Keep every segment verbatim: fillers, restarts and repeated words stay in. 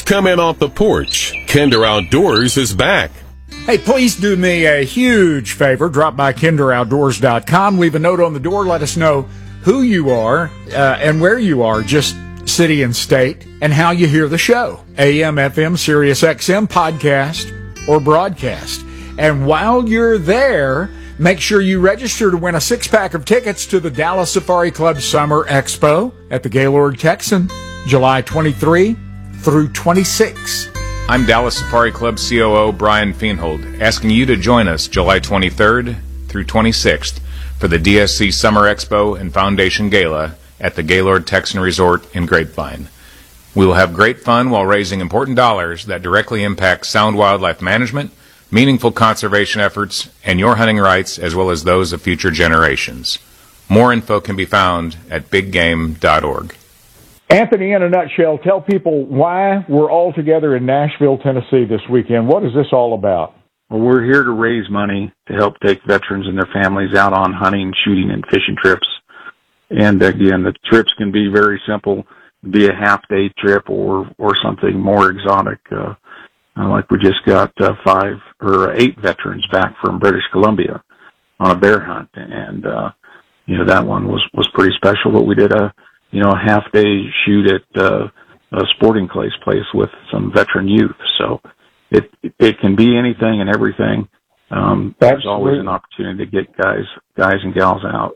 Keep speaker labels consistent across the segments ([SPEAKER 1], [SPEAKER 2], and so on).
[SPEAKER 1] coming off the porch. Kinder Outdoors is back.
[SPEAKER 2] Hey, please do me a huge favor. Drop by kinder outdoors dot com. Leave a note on the door. Let us know who you are uh, and where you are, just city and state, and how you hear the show. A M, F M, Sirius X M, podcast, or broadcast. And while you're there, make sure you register to win a six-pack of tickets to the Dallas Safari Club Summer Expo at the Gaylord Texan, July twenty-third through twenty-sixth.
[SPEAKER 3] I'm Dallas Safari Club C O O Brian Feenhold, asking you to join us July twenty-third through twenty-sixth for the D S C Summer Expo and Foundation Gala at the Gaylord Texan Resort in Grapevine. We will have great fun while raising important dollars that directly impact sound wildlife management, meaningful conservation efforts, and your hunting rights as well as those of future generations. More info can be found at big game dot org.
[SPEAKER 2] Anthony, in a nutshell, tell people why we're all together in Nashville, Tennessee this weekend. What is this all about?
[SPEAKER 4] Well, we're here to raise money to help take veterans and their families out on hunting, shooting, and fishing trips. And again, the trips can be very simple, be a half-day trip or or something more exotic. Uh, like we just got uh, five or eight veterans back from British Columbia on a bear hunt, and uh, you know that one was was pretty special. But we did a you know, a half-day shoot at uh, a sporting place place with some veteran youth. So it it can be anything and everything. Um, there's always an opportunity to get guys guys and gals out.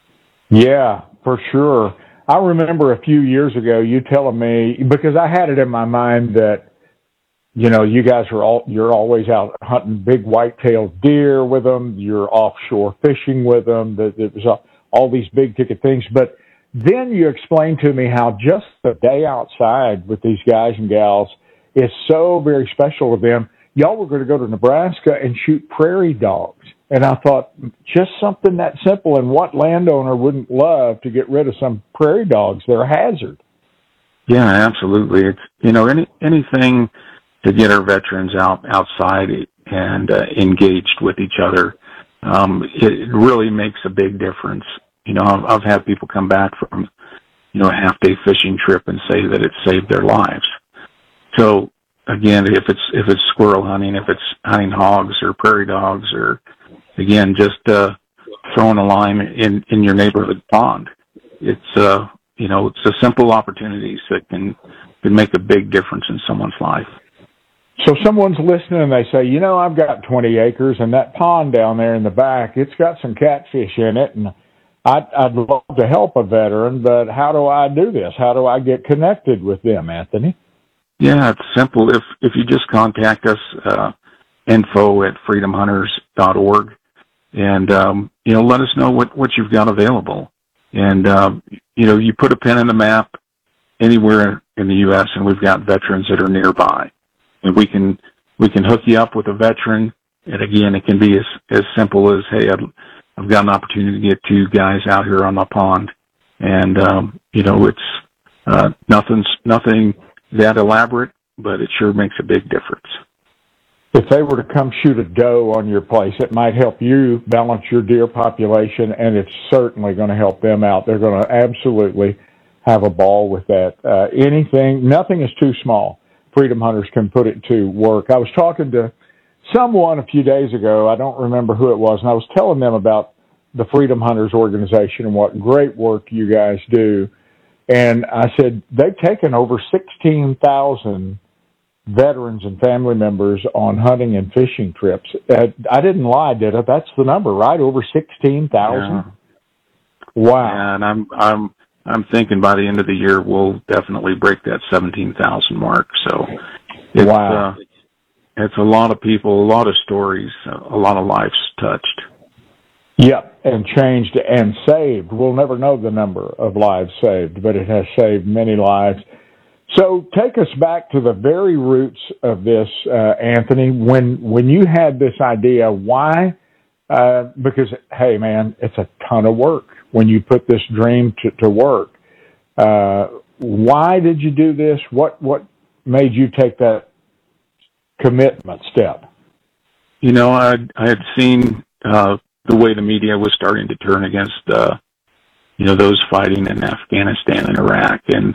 [SPEAKER 2] Yeah, for sure. I remember a few years ago you telling me, because I had it in my mind that, you know, you guys are all, you're always out hunting big white-tailed deer with them. You're offshore fishing with them. There's all, all these big-ticket things. But then you explained to me how just the day outside with these guys and gals is so very special to them. Y'all were going to go to Nebraska and shoot prairie dogs. And I thought, just something that simple, and what landowner wouldn't love to get rid of some prairie dogs? They're a hazard.
[SPEAKER 4] Yeah, absolutely. It's, you know, any anything to get our veterans out outside and uh, engaged with each other. Um, it, it really makes a big difference. You know, I've, I've had people come back from, you know, a half-day fishing trip and say that it saved their lives. So, again, if it's if it's squirrel hunting, if it's hunting hogs or prairie dogs, or, again, just uh, throwing a line in, in your neighborhood pond, it's, uh, you know, it's the simple opportunities that can, can make a big difference in someone's life.
[SPEAKER 2] So someone's listening and they say, you know, I've got twenty acres, and that pond down there in the back, it's got some catfish in it, and I'd, I'd love to help a veteran, but how do I do this? How do I get connected with them, Anthony?
[SPEAKER 4] Yeah, it's simple. If if you just contact us, uh, info at freedom hunters dot org, and, um, you know, let us know what, what you've got available. And, um, you know, you put a pin in the map anywhere in the U S, and we've got veterans that are nearby. And we can we can hook you up with a veteran. And, again, it can be as, as simple as, hey, I'd, I've got an opportunity to get two guys out here on my pond. And, um, you know, it's uh, nothing's, nothing that elaborate, but it sure makes a big difference.
[SPEAKER 2] If they were to come shoot a doe on your place, it might help you balance your deer population, and it's certainly going to help them out. They're going to absolutely have a ball with that. Uh, anything, nothing is too small. Freedom Hunters can put it to work. I was talking to someone a few days ago, I don't remember who it was, and I was telling them about the Freedom Hunters organization and what great work you guys do. And I said, they've taken over sixteen thousand veterans and family members on hunting and fishing trips. Uh, I didn't lie, did I? That's the number, right? Over sixteen thousand?
[SPEAKER 4] Yeah.
[SPEAKER 2] Wow.
[SPEAKER 4] Yeah, and I'm, I'm, I'm thinking by the end of the year, we'll definitely break that seventeen thousand mark. So it's,
[SPEAKER 2] wow.
[SPEAKER 4] Uh, it's a lot of people, a lot of stories, a lot of lives touched.
[SPEAKER 2] Yep, and changed and saved. We'll never know the number of lives saved, but it has saved many lives. So take us back to the very roots of this, uh, Anthony. When when you had this idea, why? Uh, because, hey, man, it's a ton of work when you put this dream to, to work. Uh, why did you do this? What what made you take that commitment step?
[SPEAKER 4] You know, I I had seen uh, the way the media was starting to turn against, uh, you know, those fighting in Afghanistan and Iraq, and